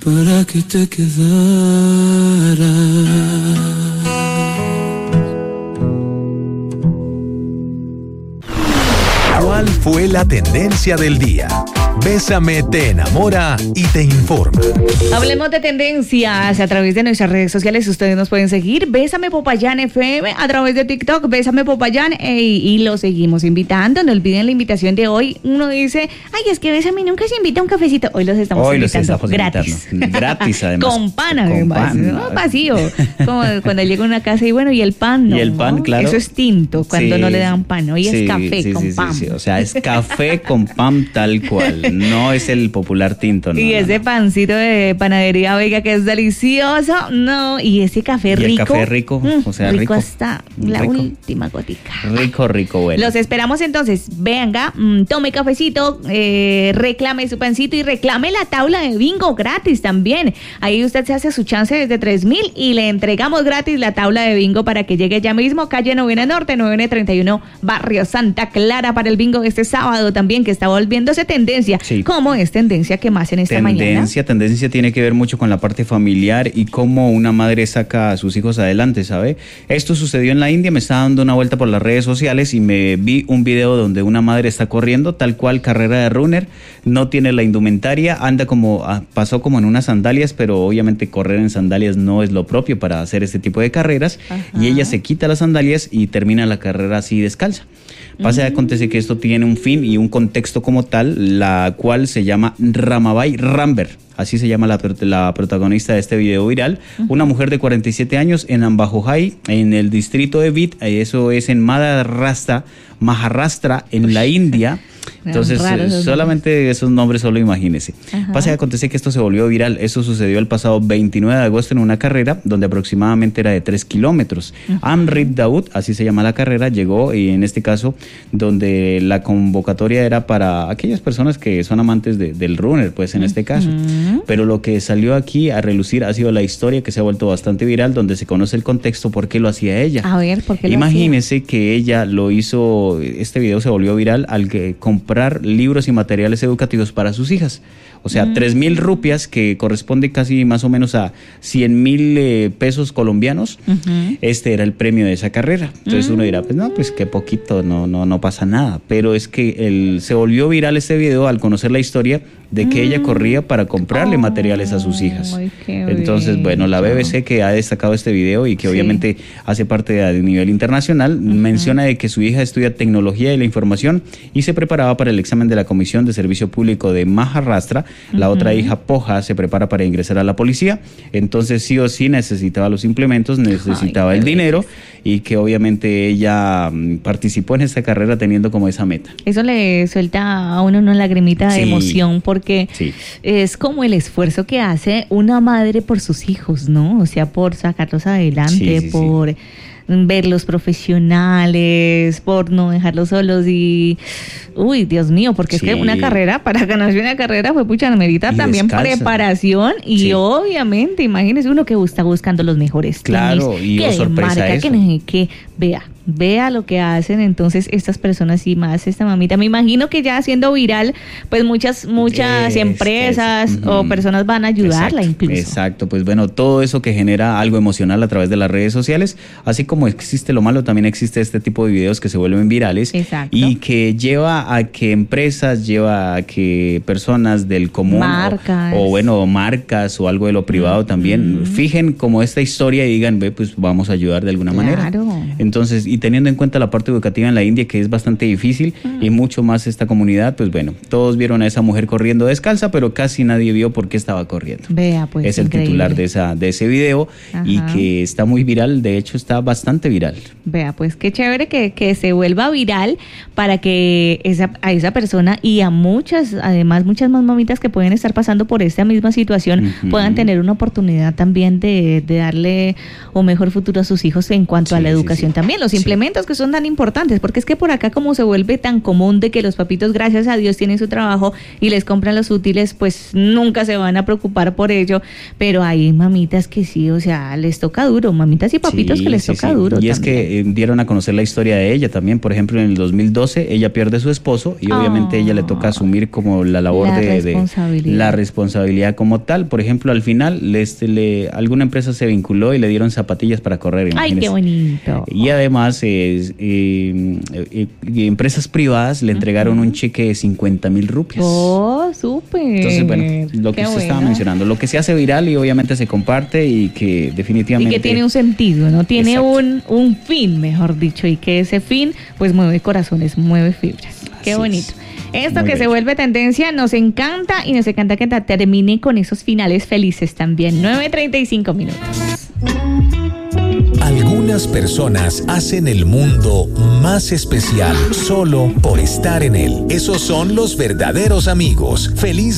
para que te quedaras. ¿Cuál fue la tendencia del día? Bésame te enamora y te informa. Hablemos de tendencias a través de nuestras redes sociales. Ustedes nos pueden seguir. Bésame Popayán FM a través de TikTok. Bésame Popayán y lo seguimos invitando. No olviden la invitación de hoy. Uno dice, ay, es que Bésame nunca se invita a un cafecito. Hoy los estamos invitando gratis. Gratis además. Con pan además. ¿No? Vacío. Como cuando llega a una casa y bueno, y el pan no. Y el pan, claro. Eso es tinto cuando no le dan pan. Hoy es café con pan. Sí. O sea, es café con pan tal cual. No es el popular tinto, ¿no? Y ese pancito de panadería Vega que es delicioso, no, y ese café rico. El café rico, o sea, rico hasta la última gotica. Rico, bueno. Los esperamos entonces, venga, tome cafecito, reclame su pancito y reclame la tabla de bingo gratis también. Ahí usted se hace su chance desde 3,000 y le entregamos gratis la tabla de bingo para que llegue ya mismo, calle Novena Norte, 931, Barrio Santa Clara, para el bingo de este sábado también, que está volviéndose tendencia. Sí. ¿Cómo es tendencia que más en esta mañana? Tendencia tiene que ver mucho con la parte familiar y cómo una madre saca a sus hijos adelante, ¿sabe? Esto sucedió en la India, me estaba dando una vuelta por las redes sociales y me vi un video donde una madre está corriendo, tal cual carrera de runner, no tiene la indumentaria, anda pasó como en unas sandalias, pero obviamente correr en sandalias no es lo propio para hacer este tipo de carreras. Ajá. Y ella se quita las sandalias y termina la carrera así descalza. Pasa y acontece que esto tiene un fin y un contexto como tal, la cual se llama Ramabai Ramber. Así se llama la protagonista de este video viral. Una mujer de 47 años en Ambajojai, en el distrito de Bid, eso es en Maharashtra, en la India. Entonces, solamente esos nombres, solo imagínese. Pasa y acontece que esto se volvió viral. Eso sucedió el pasado 29 de agosto en una carrera donde aproximadamente era de 3 kilómetros. Amrit Daud, así se llama la carrera, llegó y en este caso donde la convocatoria era para aquellas personas que son amantes del runner, pues en este caso. Pero lo que salió aquí a relucir ha sido la historia que se ha vuelto bastante viral, donde se conoce el contexto por qué lo hacía ella. A ver, ¿por qué lo Imagínese que ella lo hizo, este video se volvió viral al que comprar libros y materiales educativos para sus hijas. O sea, 3,000 rupias, que corresponde casi más o menos a 100,000 pesos colombianos. Este era el premio de esa carrera. Entonces uno dirá, pues no, pues qué poquito, no pasa nada. Pero es que se volvió viral este video al conocer la historia de que ella corría para comprarle materiales a sus hijas. Entonces, bueno, la BBC, que ha destacado este video y que obviamente hace parte a nivel internacional, menciona de que su hija estudia tecnología de la información y se preparaba para el examen de la Comisión de Servicio Público de Maharashtra. La otra hija, Poja, se prepara para ingresar a la policía. Entonces, sí o sí necesitaba los implementos, necesitaba el dinero, y que obviamente ella participó en esta carrera teniendo como esa meta. Eso le suelta a uno una lagrimita de emoción, porque es como el esfuerzo que hace una madre por sus hijos, ¿no? O sea, por sacarlos adelante, por verlos profesionales, por no dejarlos solos y... Uy, Dios mío, porque es que una carrera, para ganarse una carrera fue pucha, merita también descalza, preparación y obviamente, imagínese uno que está buscando los mejores tenis, y sorpresa marca, eso. Que vea lo que hacen entonces estas personas y más esta mamita. Me imagino que ya siendo viral, pues muchas empresas o personas van a ayudarla incluso. Exacto, pues bueno, todo eso que genera algo emocional a través de las redes sociales, así como existe lo malo, también existe este tipo de videos que se vuelven virales y que lleva a que empresas, lleva a que personas del común o marcas o algo de lo privado también fijen como esta historia y digan, pues vamos a ayudar de alguna manera. Entonces, y teniendo en cuenta la parte educativa en la India, que es bastante difícil, y mucho más esta comunidad, pues bueno, todos vieron a esa mujer corriendo descalza, pero casi nadie vio por qué estaba corriendo. Vea, pues, es el titular de ese video y que está muy viral, de hecho está bastante viral. Vea, pues qué chévere que se vuelva viral para que a esa persona y a muchas más mamitas que pueden estar pasando por esta misma situación puedan tener una oportunidad también de darle un mejor futuro a sus hijos en cuanto a la educación también. Los implementos que son tan importantes, porque es que por acá como se vuelve tan común de que los papitos, gracias a Dios, tienen su trabajo y les compran los útiles, pues nunca se van a preocupar por ello, pero hay mamitas que sí, o sea, les toca duro, mamitas y papitos que les toca duro. Y también. Es que dieron a conocer la historia de ella también, por ejemplo, en el 2012 ella pierde a su esposo y obviamente a ella le toca asumir como la labor de la responsabilidad como tal. Por ejemplo, al final alguna empresa se vinculó y le dieron zapatillas para correr. Ay, qué bonito. Y además empresas privadas le entregaron un cheque de 50,000 rupias. Oh, súper. Entonces, bueno, lo que usted estaba mencionando, lo que se hace viral y obviamente se comparte y que definitivamente... Y que tiene un sentido, ¿no? Tiene un fin, mejor dicho, y que ese fin pues mueve corazones, mueve fibras. Qué bonito. Esto muy que bello. Se vuelve tendencia nos encanta y nos encanta que termine con esos finales felices también. 9:35 minutos. Algunas personas hacen el mundo más especial solo por estar en él. Esos son los verdaderos amigos. Feliz